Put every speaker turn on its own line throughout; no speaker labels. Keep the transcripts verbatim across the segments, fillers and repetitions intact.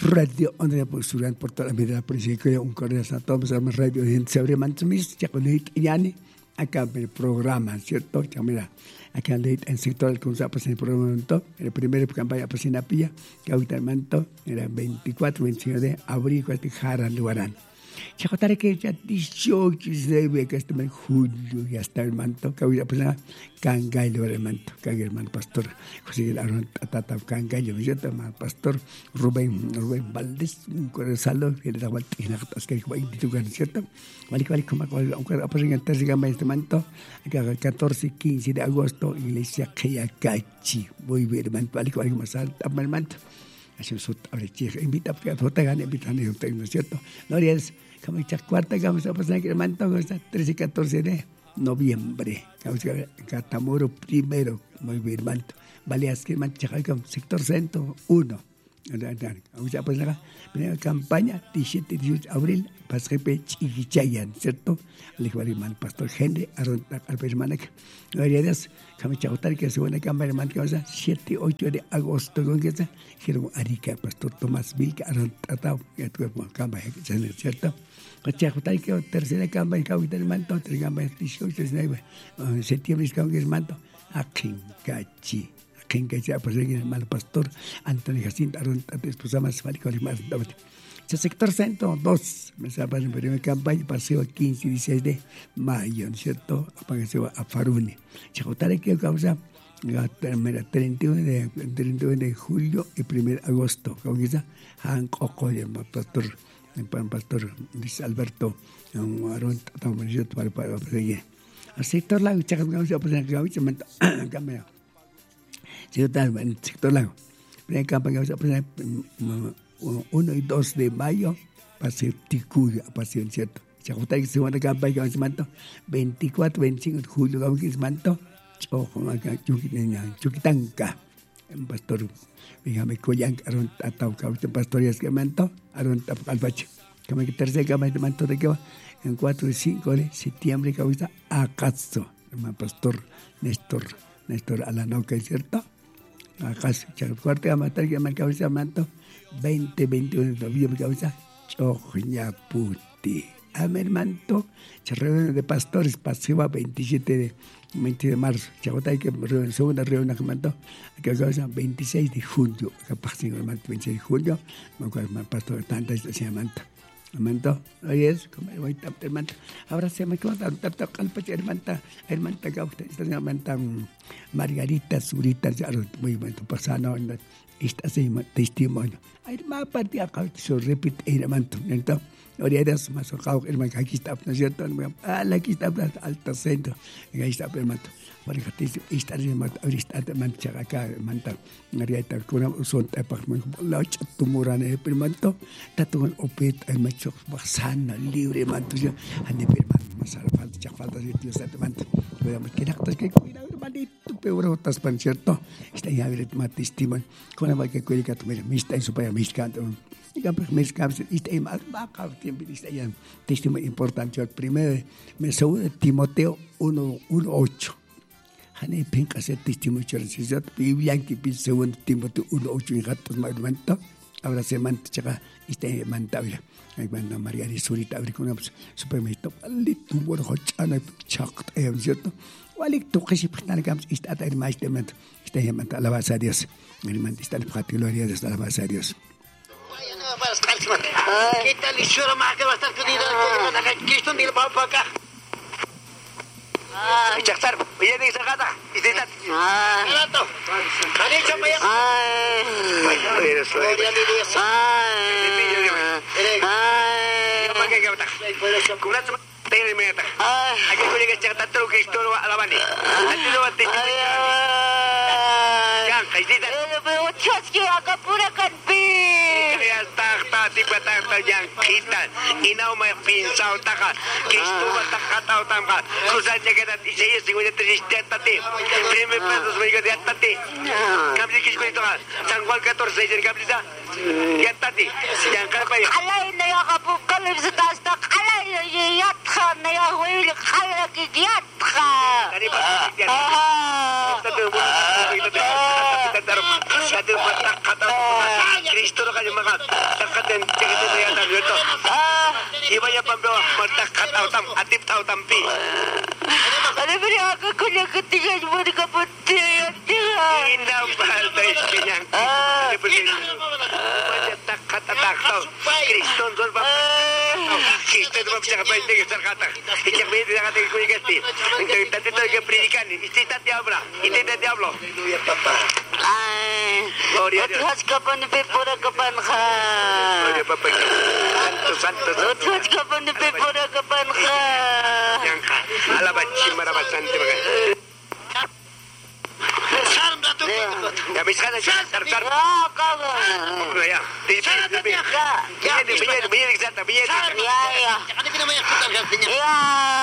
radio donde pues suran por toda la vida por si que un correo a todos los radio gente se abre mantumis ya con el yani acá el programa cierto ya mira acá en el sector del consejo pues en el programa el primer campaña pues en la pilla que ahorita el manto era veinticuatro veinticinco de abril que jara lugaran Chacotare que ya dieciocho se ve que este mes julio ya está el manto, que ahorita pues nada, canga y luego el manto, canga el manto pastor, José Aaron Tata Canga y yo el pastor Rubén, Rubén Valdés, un correzalo, que le da vuelta y la que es guay, tu gran cierto, vale, vale, como aunque aparece en el tercer gama este manto, acá catorce y quince de agosto, iglesia Kayacachi, muy bien, manto, vale, vale, como sal, tapa el manto. Así es, ahora chica, invita a que te gane, invita a ¿no es cierto? No es como esta cuarta que vamos a pasar que el manto trece y catorce de noviembre. Catamoro primero, muy bien, manto. Baleas que manto, sector centro uno. Vamos a pasar la primera campaña, diecisiete y dieciocho de abril, Pasrepe Chiquichayan, ¿cierto? Le dijo al pastor Henry, al Persmanac. No haría eso, como chagotar que se buena campaña, hermano, que va a siete y ocho de agosto, con que se dijeron Arica, pastor Tomás Vilca, Aron Tatao, que tuvo campaña, ¿cierto? Chagotar que tercera campaña, que ahorita el manto, tercera campaña, dieciocho de septiembre, que es el manto, Akincachi. Que ya pues el hermano pastor Antonio Jacinto Aron esposa más fálico más el sector centro dos me sabe en primera campaña paseo quince y dieciséis de mayo, ¿no es cierto? Apareció a Farune Chacotare que causa la treinta y uno de treinta y uno de julio y primero de agosto causa Han Coco el pastor el pastor Luis Alberto Aron para para seguir al sector la Chacotare pues en el cambio en el sector lago. Primera campaña vamos a poner uno y dos de mayo, paseo Ticuya, paseo, ¿cierto? Chacotar que segunda campaña vamos a manto, veinticuatro, veinticinco de julio vamos a manto, Chuquitanca, el pastor, dígame, Coyan, Aron Atauca, usted pastorías que manto, Aron Albache. Como que tercera campaña de manto de que va, en cuatro y cinco de septiembre, que está Acazo, el pastor Néstor, Néstor Alanoca, ¿cierto? Acaso, cuarto a matar que me cabeza manto, veinte, veintiuno de noviembre cabeza, Choñaputi. Amer manto, reunión de pastores, pasiva veintisiete de, veinte de marzo, Chagotay que segunda reunión que manto, que cabeza veintiséis de julio, capaz de manto veintiséis de julio, me acuerdo el pastor tanta estación de manto. El manto, ahí es, como voy a tapar el manto. Ahora se me queda un tapar calpa, el manto, el manto que usted está en el manto, Margarita, Zurita, muy bueno, pasando, está haciendo testimonio. Hay más parte acá, se repite el manto, entonces, ahora eres más ojalá, el manto, aquí está, ¿no es cierto? Ah, aquí está, alto centro, aquí está el manto. Por ejemplo, está el manto, ahora está el manto, acá, el manto, Margarita, con un son tapas, la ocho tumorana, el manto, tanto un opet, el manto, sana, libre, manto, ya, ande, pero manto, más a la falta, ya falta, si Dios te manto, veamos que la cosa que cuida, hermanito, pero estás pan, ¿cierto? Está ya, a ver, más testimonio, con la que cuida que tu mira, me está en su país, me está digamos, me escapé, está en más baja, tiempo, está ya, testimonio importante, el primero, me segundo, Timoteo uno, ocho. Hane pinka se testimonio chorcizat vivian que pis segundo Timoteo uno ocho y gatos más manto ahora se manta chaga este mantavia ay banda María de Zurita abrir con supermercado ali tu bor hochana chakt em cierto wali tu que si ptan gams está el más de manto este manta la base a Dios el manta está el patio gloria de la base a Dios.
¿Qué tal y shura más que va a estar con el que esto ni lo va a pagar? Ah, Jaksar, iya di Jakarta, itu tak. Ah, itu. Kali coba ya. Ah, baik, baik. Dia di dia. Ah, ah, apa ke kata? Kulat teri meta. Ah, aku boleh ke Jakarta terus ke store alaman ni. Hati lo hati. Yang kaji tak. Eh, berucap ke agak pura kan pi. Kaya tak tak tiba tak tak yang kita. Inau mai pinsau tak. Kistu tak kata utama. Kusal jaga dat isi isi guna terjadi tadi. Prime pesos mereka dia tadi. Kami kisah itu kan. Sanggol catorce jadi kami dah. Dia tadi. Yang apa ya? Alai ni aku bukan lebih setas tak. Alai ya kan ni aku ini kalau kita kan. Tadi pas dia. Tadi itu itu satu satu mata kata Kristo ka yung mga takatin tikitin na yata nito. Ah, iba niya pambawa magtakat autam atip autam pi.
Ano ba niya akakunya ketinggan mo di kaputi yan dia?
Indah bahal tayo sinyang. Ah, banyak takat atakau. Kristo don ba? Kristo don ba bisa kapain tiga sarkata. Ijak bini tidak kata kunya gesti. Tadi tu ke pendidikan istitat diablo. Istitat diablo.
Ay, uthas kapan pipura kapan ka?
Oye papa. Santo santo.
Uthas kapan pipura kapan ka?
Yang alabat cimara basante bagai. Salam datu. Ya misalnya sar sar.
Ah, kamu.
Ya. Tidak tidak. Ya, ini begini begini kita begini.
Ya, ya.
Jangan dipindah banyak putar gantinya.
Ya.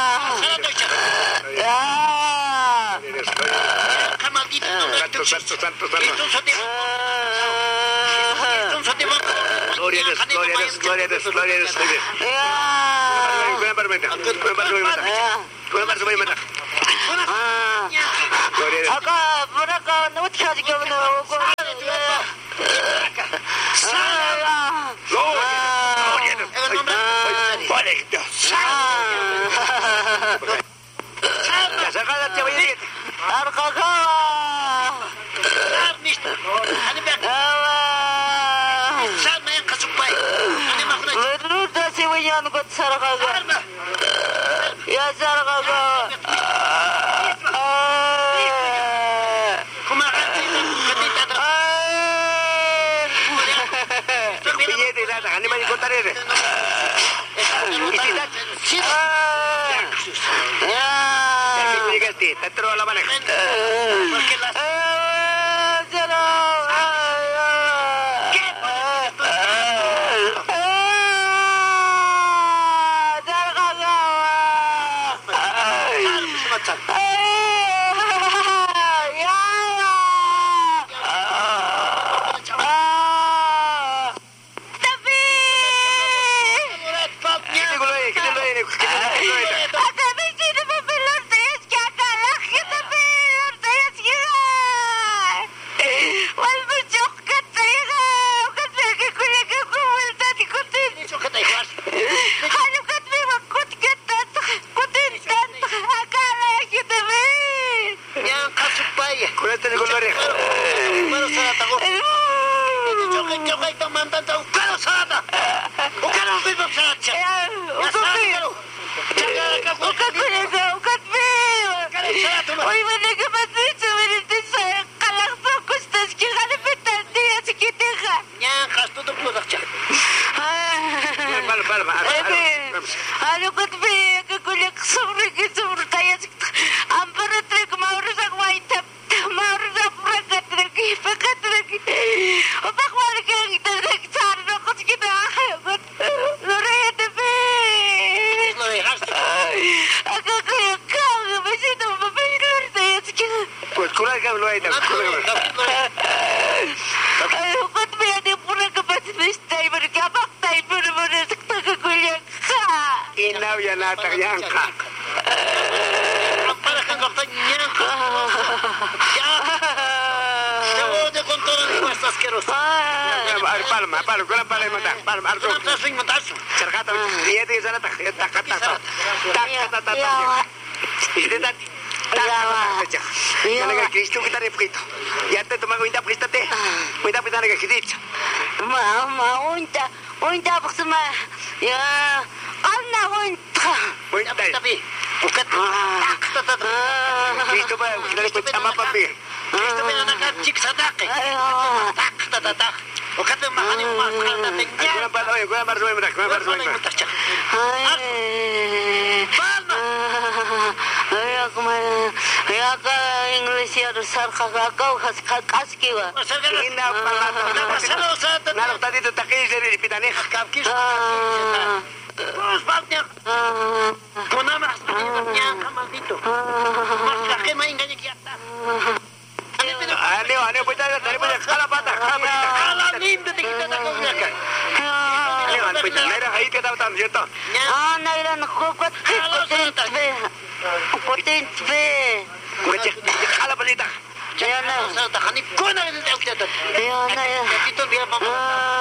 Ya.
Kamal itu santo santo santo santo. Itu satu. Itu satu. Gloria Deus, Gloria Deus, Gloria Deus, Gloria Deus.
Ya.
Guna permenta. Guna permenta. Guna permenta. Gloria Deus.
Aka, mereka nut kaji kamu nak.
Gloria Deus. Boleh dah. Sekarang siapa ini?
Arka kawan.
Arnis. Ani ber. Sama yang kasupai. Ani makna.
Betul dah si Wiyan kot sarka kawan. Ya sarka kawan.
Kumakan kita kita tak. Biye de nada. Ani mani kontar ini. Istitat.
Ya.
Tetro ala mana? Porque las Kristo kita refrito. Ya te toma cuenta prestate. Cuenta prestate que kidit.
Ma ma unta unta bersama ya karena unta.
Unta tapi bukan tak tak tak. Kristo ba kita dapat sama papi. Kristo ba nak cik sadaqi. Tak tak tak tak. Bukan mahani mahal tapi. Guna pada oi guna baru mereka guna baru mereka.
Hai.
Palma.
Ya kemana? Ya ke English ya sarka kau khas khas kiwa.
Ina palata. Nalar tadi tu takis dari pitane kapkis. Terus banyak. Kau nama aslinya kamal itu. Masa kemain ganya kiata. Ane ane punya dari punya kala patah kala kala nimbe kita tak kau kan. Ane ane punya mereka hai kita tahu tahu jeto.
Ah, naila nak kuat kuat be. Kuat be.
Kucing kala balita.
Ya na.
Sa takani ko na kita kita.
Ya na ya.
Dito biar mama.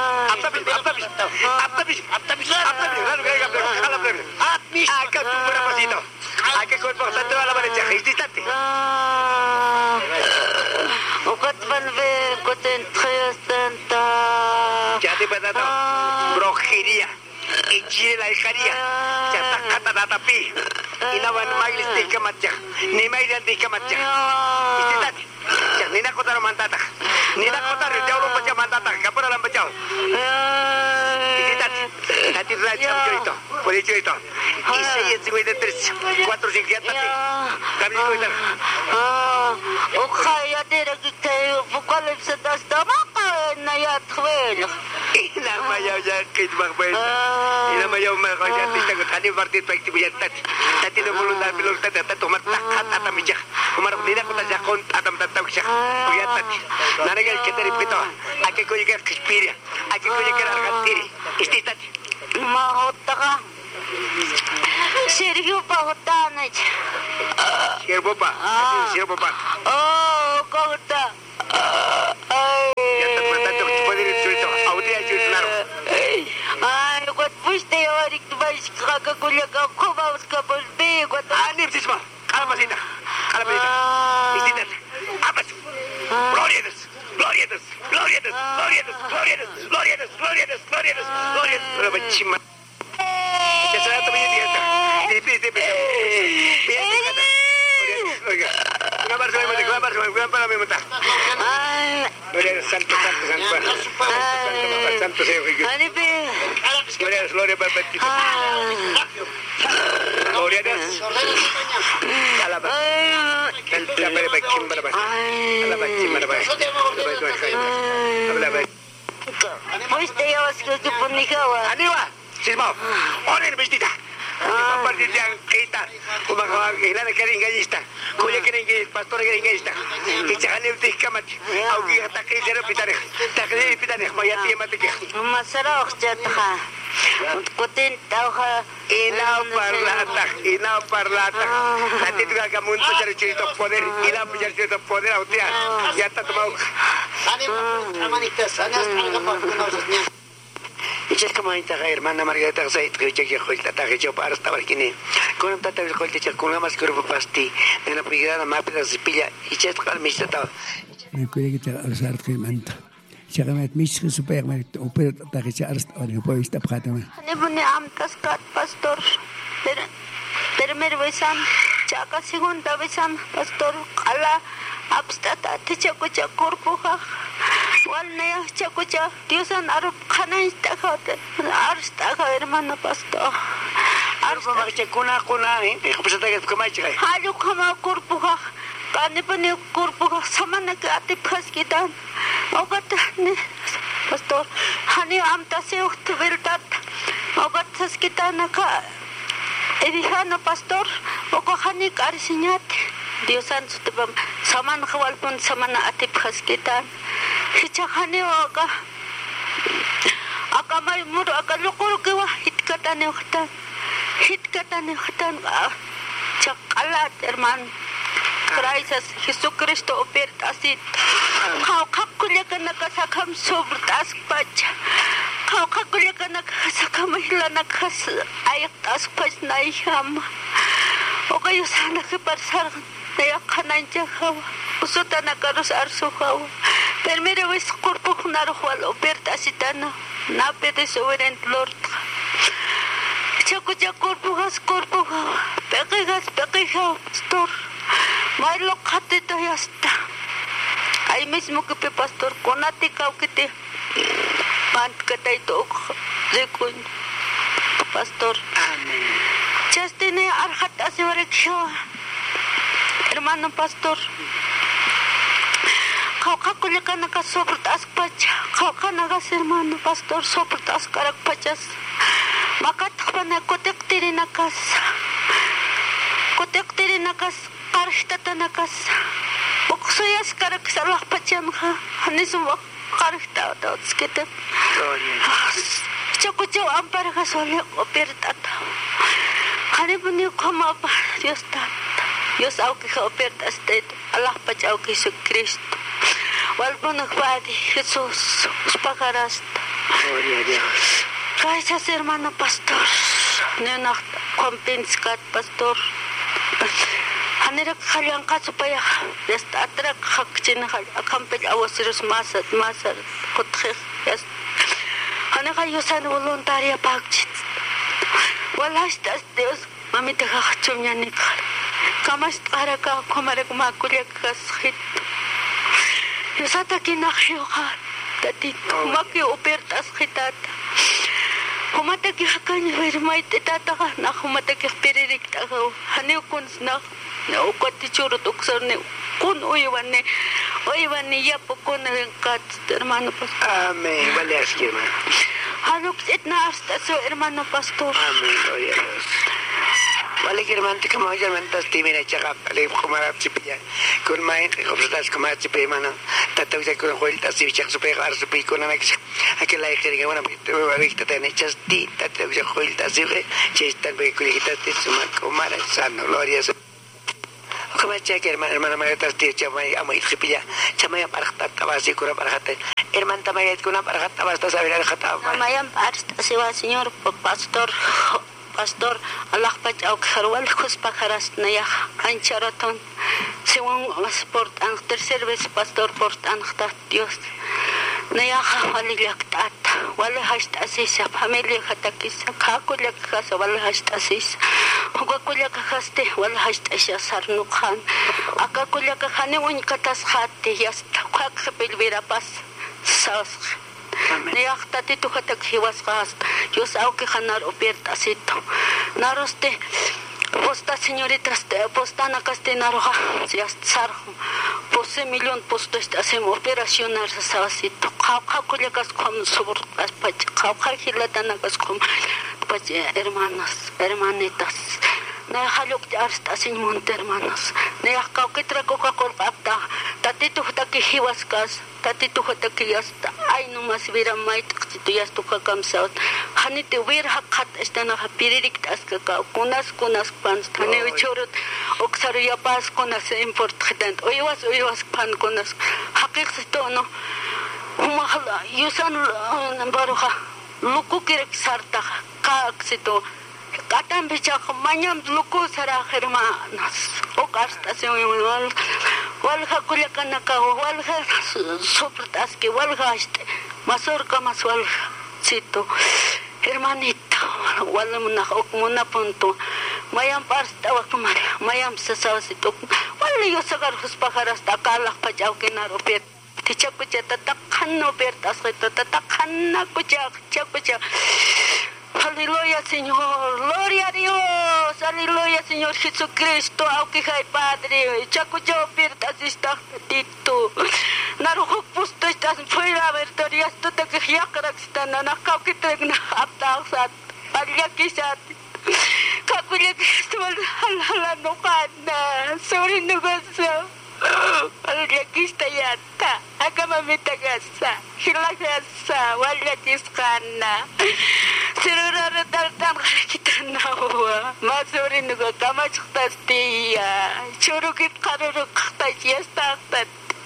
Aptabis, aptabis, aptabis, aptabis, lalu kaya kapag kalapag. Apmis, agak tunggu na pasito. Agak ko po sa tuwa laban siya, hindi tati.
Ukat banve koten triyastanta.
Jadi pada to, brokeria, ejil alkaria, jata kata tatapi, inawan maglis di kamatja, ni maglis di kamatja. Itu tadi, yang nina kota romantatak, nina kota jauh lupa jam mantatak, kapur dalam bejau. Itu tadi, tadi raja itu, boleh itu. Isi yang sih itu terus, kuatro singkat tadi, kami itu itu.
Ukaya dera kita bukan sedas damak na ya twel.
Ina mayaw ya kit bakbay. Ina mayaw ma ko ya tita ko tani partit pa ikti tat. Tati no bulong dami bulong tat tat tumat takat atam ija. Umar dina ko ta jakon atam tatam siya. Kuya tat. Naragal kita ripito. Ake ko yiga kispiria. Ake ko yiga argantiri. Isti tat.
Mahota ka. Sergio pa hota na.
Sirbo pa. Sirbo pa.
Oh, kota. Ay.
Ya tat mata to poder itu audio aja naro.
Ay, kot puste orik tu bais kakakulya ka kumaus ka bolbe kot.
Ani sisma. Kala masita. Kala masita. Isti tat. Apas. Gloria Dios. Gloria Dios. Gloria Dios. Gloria Dios. Gloria Dios. Gloria Dios. Gloria Dios. Gloria Dios. Gloria Dios. Gloria Dios. Ya será tu vida dieta. Dipi dipi. Biasa kata. Oiga. Ngabar sama mata, ngabar sama, ngabar sama mata.
Ay.
Gloria Dios, santo, santo, santo. Santo, santo, santo.
Ani be.
Gloria Dios, gloria para ti. Gloria Dios. Alaba. Alaba para kim para bas. Alaba kim para bas. Alaba.
Puste yawas ka punikawa.
Aniwa. Sismo. Oren bestita. Partir yang kita, kumakawa kailan kering gayista, kuya kering gayis, pastor kering gayista. Kicakan yung tikamat, au kaya takay zero pitane, takay pitane, mayati matik.
Masarok jata ka. Kutin tau ka.
Inaw parlatak, inaw parlatak. Nanti juga kamu untuk cari cerita poder, inaw cari cerita poder, autia, ya tak tahu.
Ani, amanitas, anas, alga pa, kunausnya.
Ijat kamaita ka hermana Margarita sa ito kaya kaya kaya tatake siya para sa tawal kini. Kung ang tatawal ko siya kung nga mas grupo pasti na napigila na mapita sa pila ijat ka almis na tao.
Kuya kita arsar kay manta. Siya kami at miss ko supaya kami upir tatake siya ars tawal ko po istap kata man.
Ani mo ni amtas kat pastor. Pero pero meron besan. Tsaka segunda besan pastor. Kala abstata ticha ko siya korpo ka. Wal na ya chaku cha Diosan arup khana istaka arstaka hermano pastor.
Arpa makcha kuna kuna eh kapasa tayo kumay chikay.
Halu kama korpo ka. Kani pa ni korpo ka samana ka ati phas kitan. Ogat ne pastor hani amta se uktu veltat. Ogat phas kitan ka. Edihana pastor oko hani karsinyat. Diosan sutubam saman khawal pun samana ati phas kitan. Hichakane waka akamay muro akalukul kewa hitkatane khatan hitkatane khatan chakala herman Christ Jesucristo opert asit kau kakulya kana kasakam sobrtas pach kau kakulya kana kasakam hilana kas ayak tas pach naiham okayo sana ke parsar ya khananja khawa usutana karus arsu khawa Primera vez corpo junaro jual operta sitana na pede sovereign lord chaco ya corpo gas corpo peque gas peque pastor mailo khate to yasta ahí mismo que pe pastor conate kau que te pant katai to de con pastor amen chastene arhat asevaraksha hermano pastor Kau kakulia kana ka sopert aspach, kau kana ka hermano pastor sopert askarak pachas. Makat pana kotek tiri nakas, kotek tiri nakas karhtata nakas. Buksoyas karak salah pachan ha, hanisum karhta tau skete. Chaku chau ampar ka sole opertat. Kani puni koma pa Dios tat. Dios au ki opertas tet Allah pachau ki Jesucristo. Walbo nagpadi, Jesus, uspakarasta.
Gloria a Dios.
Gracias, hermano pastor. Nena compenskat pastor. Hanera kalian kasupaya. Yasta atra kakcina akampel awasiros masat masat kutkhir. Yas. Hanera yusan voluntaria pagchit. Walas tas Dios mami te kakchumya nikal. Kamas araka kumarek makulya kashit. Yusata kinakhyuka. Tati maki opertas khitata. Humata ki hakanya vermai tata na humata ki peririk ta hani kun na na ukati churut uksar ne kun uywane uywane ya pokon kat hermano pastor.
Amén. Vale así, hermano.
Hanuk itna hasta su hermano pastor.
Amén. Gloria a Dios. Vale que hermano te como hermano tas timina chaga le kumara chipia con main que obstas kumara chipia hermano tata usa con vuelta si chak super gar super con ana que la que bueno ahorita te echas ti tata usa vuelta si que está el que le te suma kumara sano gloria como che que hermano hermano me tas ti chamay amay chipia chamay parata tabasi kura parata hermano tamay kuna parata basta saber el khata
Mayam parsta se va señor pastor pastor Allah pach au kharwal khus pakharas naya ancharaton según sport ang tercer vez pastor port ang tat Dios naya wali laktat wali hast asisa familia khatakis khakulak khas wali hast asis hugakulak khaste wali hast asya sarnu khan akakulak khane un katas khatte yas khak khpil virapas sas Niyakta tito katak hiwas kas. Dios auke janar opierta sito. Naroste posta señoritas posta na kaste naroja. Sias sarjo. Pose millón posto esta sem operación arsa sito. Kau kau kuliakas kom subur as pach. Kau kau hilata nakas kom pach hermanas, hermanitas. Na haluk arsta sin monte hermanos. Na kau kitra coca col apta. Tatito taki hiwas kas. Tatito taki yasta. Ay no mas vira mai tu yastu kakam saut. Hani te vir hakat esta na piririk aska ka. Kunas kunas pan. Tane uchurut oksaru ya pas kunas import khitant. Oywas oywas pan kunas. Hakik sito no. Humahala yusan baruha. Luku kirek sarta ka sito. Katan bichak manyam luku sara hermanos. Okasta se wal wal hakulaka naka wal soportas que wal gaste. Masor kamas wal sito. Hermanita wal muna ok muna punto. Mayam parsta wakmal mayam sasawsito. Wal yo sagar huspaharas takala pajaw kinaropet. Tichakucha tatakhanno pertas khito tatakhanna kucha chakucha. Aleluya, Señor. Gloria a Dios. Aleluya, Señor Jesucristo. Aunque hay Padre. Chacucho, pierdas esta tito. Narujo, puesto estás fuera, vertorias, tú te que ya caraxtan, anacao que te aptaxat. Aliakisat. Kakuya que estuvo la nocana. Sobre negocio. Aliakista ya está. Acaba mi tagasa. Hilagasa. Waliakiskana. Sirura daltan kita nawa masuri nuga kamachtas tia churukit karuruk tajia startat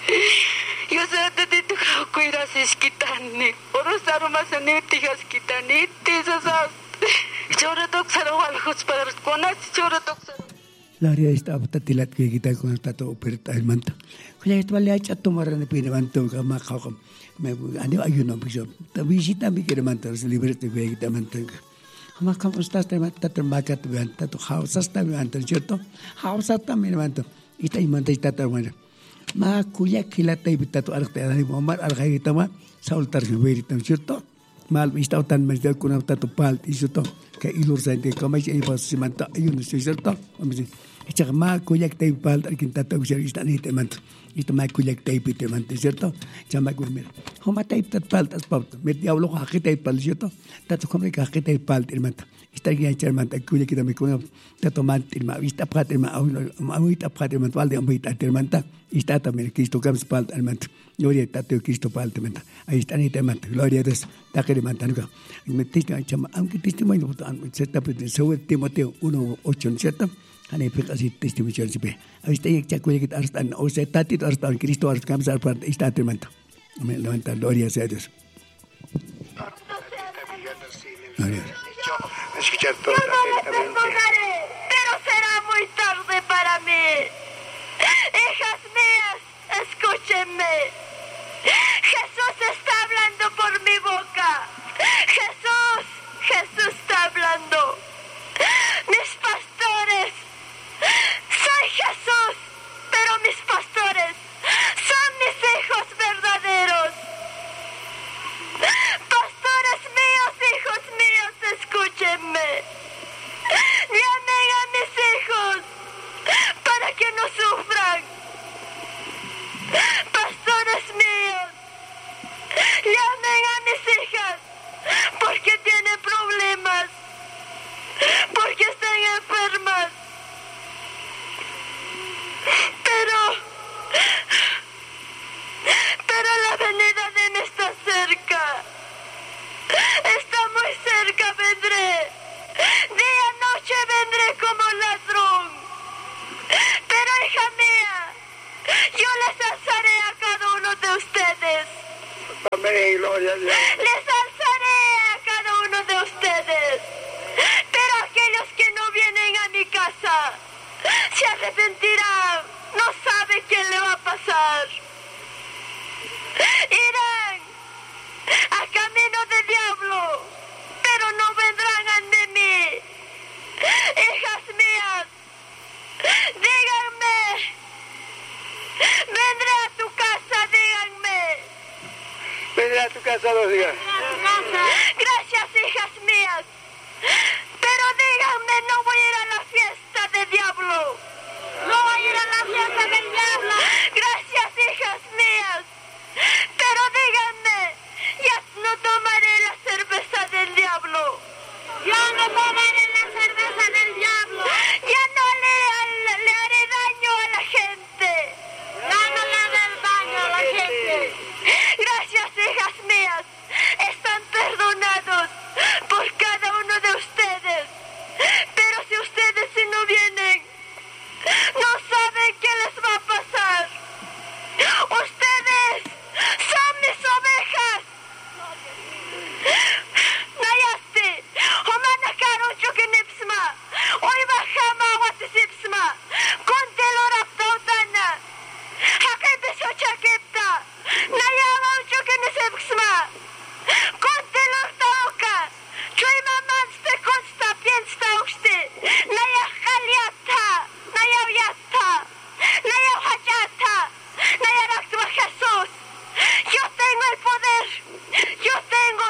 yosata ditu kuiras iskitani orusaru masani tigas kitani tisas choratok sarawal huspar konas choratok
la área esta tilat que kita con tato operta el manta kuya esto vale acha tomar en pine manto kama khakam me ane ayuno biso ta visita mi quiere mantener se liberté que kita mantenga ama como estás te mata te mata te mata tu house hasta me mata cierto house hasta me mata y te mata y te bueno ma kuya kila te invita tu arte de momar al gaita ma soltar que ver tan cierto mal vista tan me de con tu pal y cierto que ilur sente como y va se mata ayuno cierto vamos echa ma kuya te pal al quinta te usar esta ni te mata ito may kuyak tape ito man cierto chama gumir homa tape tat paltas pauta met diablo ko hakita ipal cierto tato komre ka hakita ipal irmanta ista gi chairman ta kuyak kita me kuno tato man irma ista prat irma au au ita prat irma valde am ita irmanta ista ta me kisto kams palt irmanta gloria tato kisto palt irmanta ahí está ni irmanta gloria des ta que irmanta no me tista chama aunque testimonio botan cierta pues sobre Timoteo uno ocho cierto Hane pekasi testimonio sipe. Avista yek chakuya kit arstan o se tatit arstan Cristo ars kamsar part ista tremendo. Amen. Levanta gloria a Dios. A ver.
Escuchar todo
Yo no le
atentamente.
perdonaré, pero será muy tarde para mí. Hijas mías, escúchenme. Jesús está hablando por mi boca. Jesús, Jesús está hablando. Mis pastores, soy Jesús, pero mis pastores son mis hijos verdaderos. Pastores míos, hijos míos, escúchenme. Llamen a mis hijos para que no sufran. Pastores míos, llamen a mis hijas porque tienen problemas, porque están enfermas. Pero, pero la venida de él está cerca. Está muy cerca, vendré. Día y noche vendré como ladrón. Pero hija mía, yo les alzaré a cada uno de ustedes.
Amén, gloria a Dios.
Les alzaré a cada uno de ustedes. Pero aquellos que no vienen a mi casa se arrepentirán. No sabe qué le va a pasar. Irán a camino del diablo, pero no vendrán ante mí. Hijas mías, díganme. Vendré a tu casa, díganme.
Vendré a tu casa dos días.
Gracias, hijas mías. Pero díganme, no voy a ir a la fiesta del diablo. No voy a ir a la fiesta del diablo. Gracias, hijas mías. Pero díganme, ya no tomaré la cerveza del diablo. Ya no tomaré la cerveza del diablo. Ya no le, le haré daño a la gente. Ya no le haré daño a la gente. Gracias, hijas mías. Están perdonados por cada uno de ustedes. Pero si ustedes si no vienen, no saben qué les va a pasar. Ustedes son mis ovejas. Nayaste, Homana Karocho Kenipsma, Hoy Bajama Watisipsma, Contelora Tautana, Hakepisho Chakipta, Nayama Chokenisipsma, Contelor Tauka, Chuima Manste Consta Piensta Uste, Naya Jaliata, Naya Viata, Naya Hachata, Naya Raktua Jesús. Yo tengo el poder, yo tengo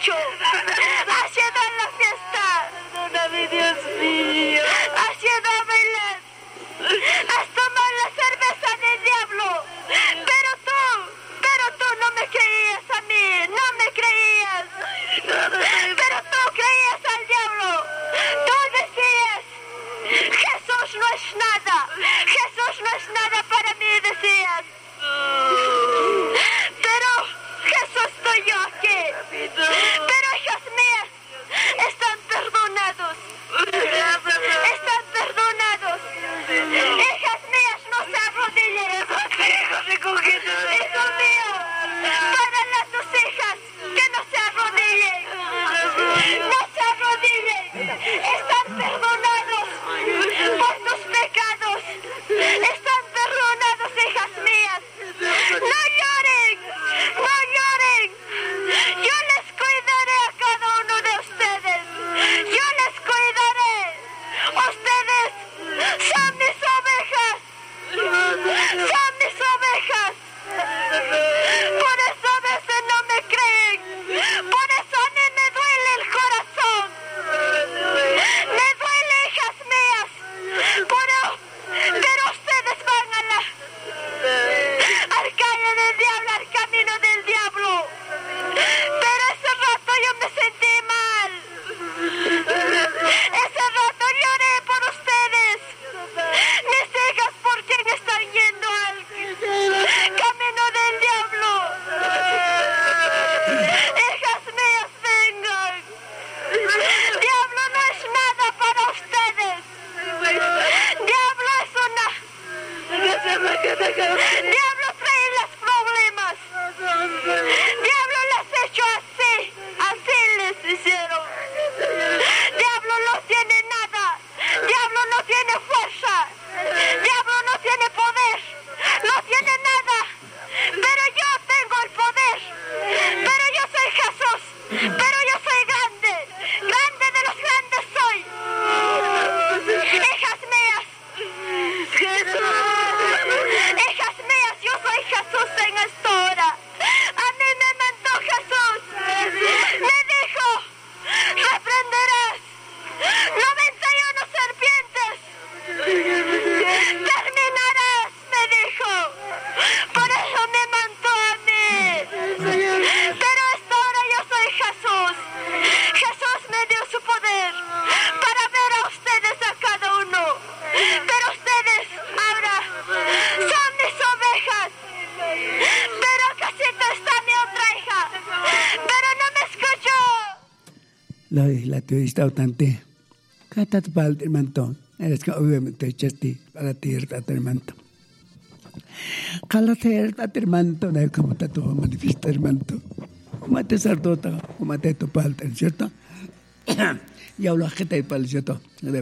borracho. Ha sido en la fiesta.
Perdóname, Dios mío.
Ha sido a bailar. Has tomado la cerveza del diablo. Pero tú, pero tú no me creías a mí. No me creías. Pero tú creías al diablo. Tú decías, Jesús no es nada. Jesús no es nada para mí, decías. Pero Jesús estoy yo aquí. Pero hijas mías, están perdonados. Están perdonados. Hijas mías, no se arrodillen. Hijo mío, párale a tus hijas que no se arrodillen. No se arrodillen. Están perdonados por tus pecados. Están perdonados, hijas mías. No lloren, no lloren. Yo les cuidaré a cada uno de ustedes. Yo les cuidaré. Ustedes son mis ovejas. Son mis ovejas. Por eso a veces no me creen. Por eso a mí me duele el corazón. Me duele, hijas mías. Pero, pero ustedes van a la, al calle del diablo, al camino del diablo. Pero ese rato yo me sentí mal. Ese rato lloré por ustedes. Mis hijas, ¿por quién están yendo al camino del diablo? Hijas mías, vengan. Diablo no es nada para ustedes. Diablo es una... Diablo trae los problemas. Diablo les ha hecho así. Así les hicieron. Diablo no tiene nada. Diablo no tiene fuerza. Diablo no tiene poder. No tiene nada. Pero yo tengo el poder. Pero yo soy Jesús. Pero yo soy grande. Grande de los grandes soy. Hijas mías. Hijas mías, yo soy Jesús en esta hora. A mí me mandó Jesús. Me dijo, reprenderás noventa y uno serpientes. Terminarás, me dijo. Por eso me mandó a mí. Pero esta hora yo soy Jesús. Jesús me dio su poder para ver a ustedes a cada uno. Pero ustedes ahora son mis ovejas. Pero casita está mi otra hija. Pero no me escuchó.
La la turista utante. Katat pal termanto. Eres que obviamente chasti para tierra termanto. Kala tierra termanto na como tato manifesta termanto. Mate sardota, mate to pal, ¿cierto? Y hablo a gente pal, ¿cierto?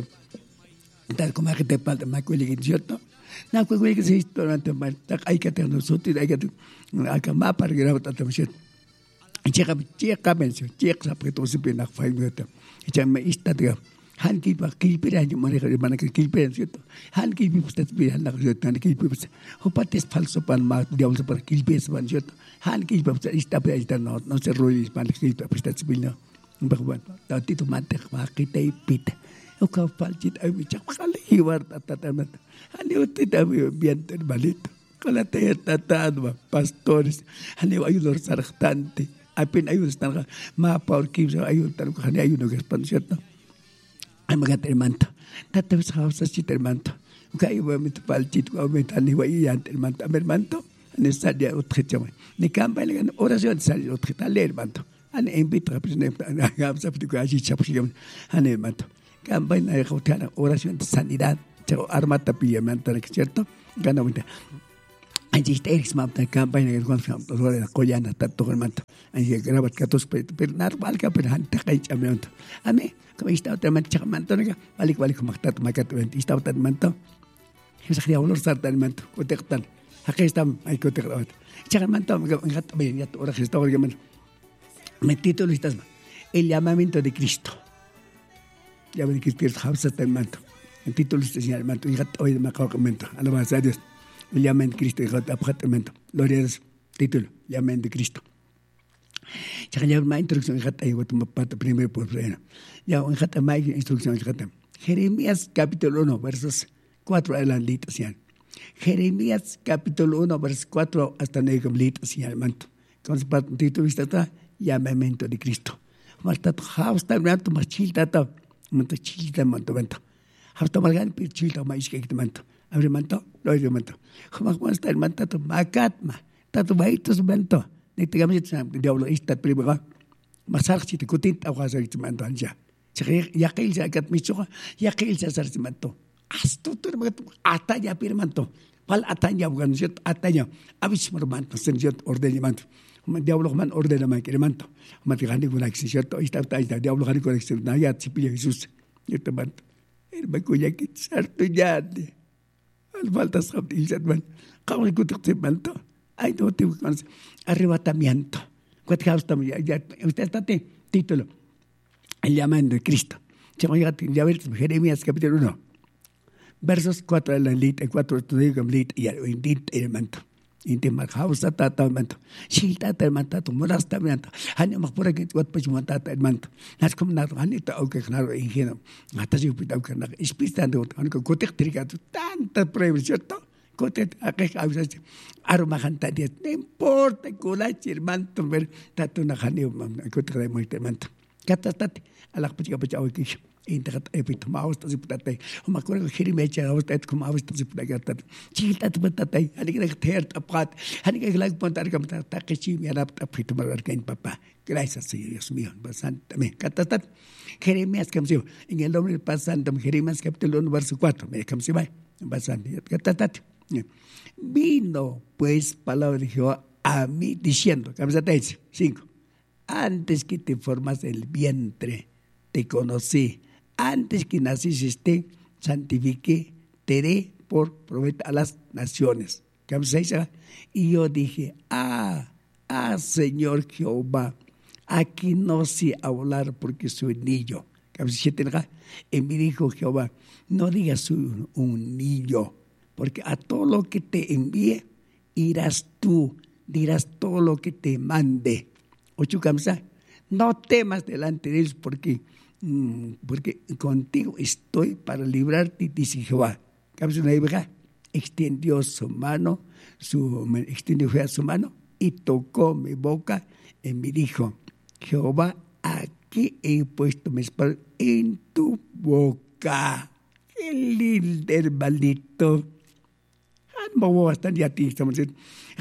Tal como a gente pal de macuili, ¿cierto? Na cuili que se hizo durante mal, hay que tener nosotros, hay que hay que mapa para grabar tanto, ¿cierto? Chica, chica, mencio, chica, porque todo se viene a faimeta. Chica, me está de Hanki pa kilpira yo manejo de manera que kilpira, ¿cierto? Hanki pi usted pira la cosa tan kilpira. Opa es falso pan ma diablo para kilpira, ¿cierto? Hanki pa usted está para estar no no se rollis para kilpira, usted pira. Un poco bueno. Tantito mate ma quita y pita. O ka falchit ay mi chakale hiwar tatamata. Ani usted también bien hermanito. Con la teta tadwa pastores. Ani ayudar sarjante. Apenas ayuda estar ma por kilpira ayuda tan ko hani ayuda que es ¿cierto? Ay magat hermanto. Tata ves hausa chit hermanto. Kai va mit palchit ko met ani wa iyan hermanto. Hermanto, ne sadia otrecha. Ne camba le oración sadia otrecha le hermanto. Ani invita presidente a gamsa ptico aji chapsigam. Ani hermanto. Camba na hotel oración de sanidad. Chao armata pilla hermanto, ¿cierto? Gana mucha. Allí está el smap de campaña que confiamos de la collana tanto hermanto. Allí grabat catos pero normal que pero han takai chamento. A mí como estaba también chamanto nega balik balik como está makat estaba tanto. Yo se quería olor sarta hermanto. Contactan. Aquí están hay que contactar. Chamanto me gato bien ya ahora que está orgulloso. Me título estás el llamamiento de Cristo. Ya ven que Cristo hausa hermanto. El título está ya hermanto y gato hoy me acabo comento. Alabanza a Dios. El llamamiento de Cristo y gato aparte hermanto. Gloria a Dios. Título, llamamiento de Cristo. Ya ya más introducción hasta ahí tu parte primero por freno. Ya un hasta más instrucción hasta. Jeremías capítulo uno versos cuatro adelantitos ya. Jeremías capítulo uno versos cuatro hasta nueve completitos ya manto. Con su título está llamamiento de Cristo. Marta hasta manto machilta ta manto chilta manto manto. Hasta malgan pi chilta mais que manto. Abre manto, lo abre manto. Como como está el manto to makatma. Tato baitos manto. Ni te gamis diablo esta primera. Masar si te kutit awasa it manto anja. Yaqil sa kat micho yaqil sa sar manto. Asto tu manto atanya pir manto. Pal atanya bukan siat atanya. Abis manto senjot orden manto. Diablo man orden man que manto. Mati gani con acción esta esta diablo gani con acción na ya sipilla Jesús. Yo te manto. El banco ya que sarto ya. Al falta sabt ilsat man. Kau kutik se manto. Ay no te buscas arrebatamiento. Cuatro causas también ya usted está título. El llamamiento de Cristo. Ya ves Jeremías capítulo uno. Versos cuatro de la lita, cuatro de la lita y el indit el manto. Inti marhausa tata el manto. Shilta el manto, tu moras también. Hanya makpura que tuat pachumantata el manto. Nas como nada, hanita au que claro ingeniero. Hasta si upita au que nada. Espistando, hanco cotek trigado tanta pruebas, ¿cierto? Cotek aquel causa. Aroma jantaria, no importa culachi el manto, ver tatu na hanio, cotek de muerte el manto. Katastate, alak pachika pachao kish. Integrat epit maus tas putate o makor khiri mecha aus tet kum aus tas putate chilta putate ani que tert aprat ani que lag pontar kam ta kichi mi arap apit mar kain papa gracias Dios mío bastante me katastat Jeremías kam siu en el nombre del Padre Santo Jeremías capítulo uno verso cuatro me kam siu bastante katastat vino pues palabra de Jehová a mí diciendo kam satais cinco antes que te formas el vientre te conocí. Antes que naciste, santifiqué, te haré por profeta a las naciones. Y yo dije, ah, ah, Señor Jehová, aquí no sé hablar porque soy niño. Y me dijo Jehová, no digas un, un niño, porque a todo lo que te envíe, irás tú, dirás todo lo que te mande. Ocho camsa, no temas delante de ellos porque porque contigo estoy para librarte, dice Jehová. Extendió su mano, su, extendió su mano y tocó mi boca y me dijo, Jehová, aquí he puesto mi espalda en tu boca. Qué lindo, hermanito. No bastante ya ti, estamos diciendo.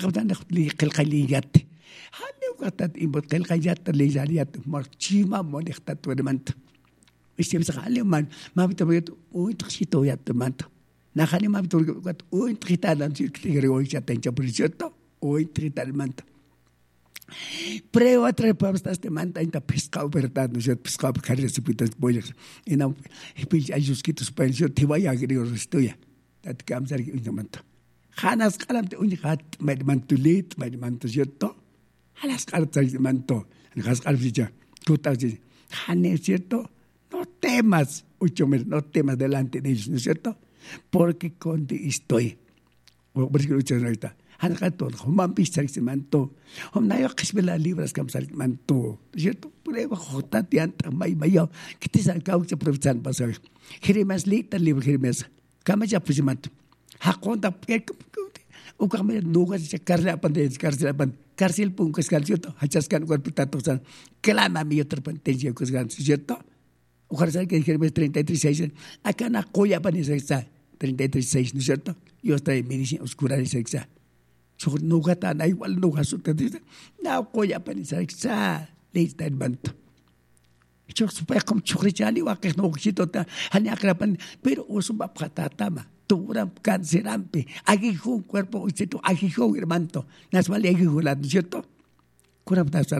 Katat imbot kel kayat lejaliat marchima monektat wermanto. Isem sakali man mabito beto oi txito ya temanto. Nakani mabito kat oi tritalan tigre oi chatencha prisotto oi trital manto. Preo atre pamstas te manta inta pescado verdad no jet pescado carnes y pitas boilers. Y no pil ayusquitos pensio te vaya agrio restoya. Tat kamsar in manto. Hanas kalam te uni hat med mantulit med mantujetto. A las cartas de manto, en las cartas ya, tú estás diciendo, Jane, ¿es cierto? No temas, ocho meses, no temas delante de ellos, ¿no es cierto? Porque contigo estoy. O por eso lo dice ahorita, Jane, gato, Juan Pisar se manto, Juan Nayo, que se la libras, que se manto, ¿no es cierto? Prueba, Jotati, Anta, May, Mayo, que te salga, que se profesan, vas a ver. Jeremías, lita, libro, Jeremías, Kama ya, pues, manto. Jaconda, que, o kami nugas sa cárcel apan de cárcel apan cárcel pun keskan cierto hachaskan cuerpo tato san clama mi otra pentencia keskan cierto o cárcel que Jeremías treinta y tres seis acá na coya pan esa treinta y tres seis no es cierto yo estoy en medicina oscura de sexa so nugata na igual nugas su te dice na coya pan esa le está en manto yo supaya como churichali wa que no quito ta hanya akrapan pero uso va patatama turam cancerampe, aguijón, cuerpo, aguijón, hermano, nas vale aguijón, ¿cierto? Curam